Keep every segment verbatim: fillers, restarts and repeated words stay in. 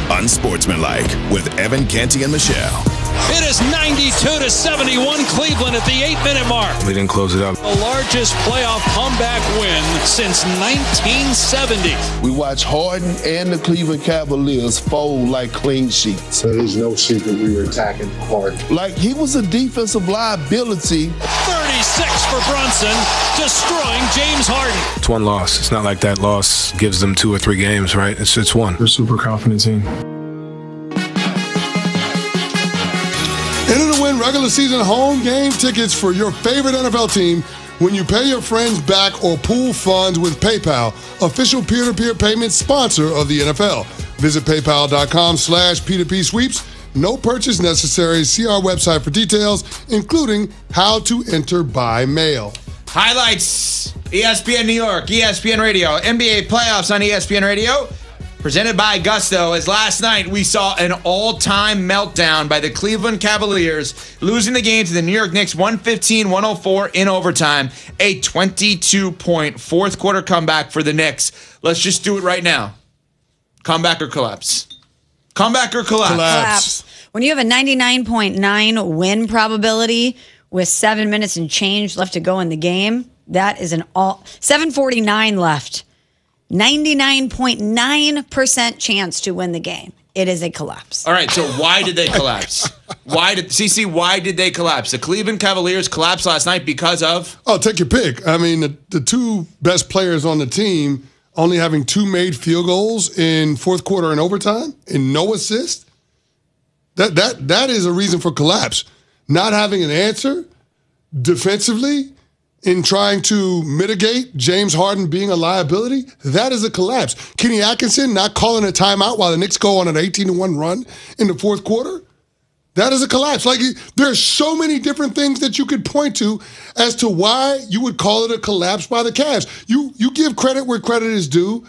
Unsportsmanlike with Evan Canty and Michelle. It is ninety-two to seventy-one Cleveland at the eight-minute mark. We didn't close it up. The largest playoff comeback win since nineteen seventy. We watched Harden and the Cleveland Cavaliers fold like clean sheets. So there's no secret we were attacking Harden. Like he was a defensive liability. thirty-six for Brunson, destroying James Harden. It's one loss. It's not like that loss gives them two or three games, right? It's it's one. We're a super confident team. Enter to win regular season home game tickets for your favorite N F L team when you pay your friends back or pool funds with PayPal, official peer-to-peer payment sponsor of the N F L. Visit paypal.com slash P2P sweeps. No purchase necessary. See our website for details, including how to enter by mail. Highlights, E S P N New York, E S P N Radio, N B A playoffs on E S P N Radio. Presented by Gusto, as last night we saw an all-time meltdown by the Cleveland Cavaliers, losing the game to the New York Knicks one fifteen one oh four in overtime. A twenty-two point fourth quarter comeback for the Knicks. Let's just do it right now. Comeback or collapse? Comeback or collapse? Collapse. When you have a ninety-nine point nine win probability with seven minutes and change left to go in the game, that is an all seven forty-nine left. ninety-nine point nine percent chance to win the game. It is a collapse. All right, so why did they collapse? Why did C C? Why did they collapse? The Cleveland Cavaliers collapsed last night because of. Oh, take your pick. I mean, the, the two best players on the team only having two made field goals in fourth quarter and overtime and no assist. That that that is a reason for collapse. Not having an answer defensively in trying to mitigate James Harden being a liability, that is a collapse. Kenny Atkinson not calling a timeout while the Knicks go on an eighteen to one run in the fourth quarter, that is a collapse. Like, there are so many different things that you could point to as to why you would call it a collapse by the Cavs. You you give credit where credit is due.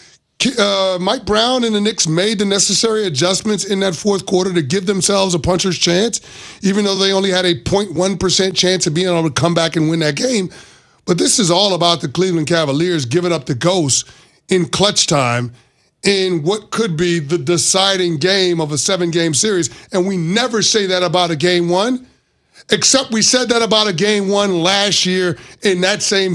Uh, Mike Brown and the Knicks made the necessary adjustments in that fourth quarter to give themselves a puncher's chance, even though they only had a zero point one percent chance of being able to come back and win that game. But this is all about the Cleveland Cavaliers giving up the ghost in clutch time in what could be the deciding game of a seven-game series. And we never say that about a game one, except we said that about a game one last year in that same